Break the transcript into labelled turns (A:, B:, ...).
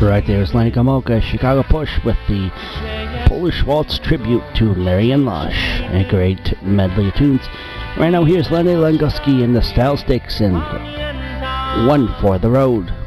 A: Right there is Lenny Gomulka, Chicago Push, with the Polish Waltz tribute to Larry and Lush. A great medley of tunes. Right now, here's Lenny Lenguski and the Style Sticks and One for the Road.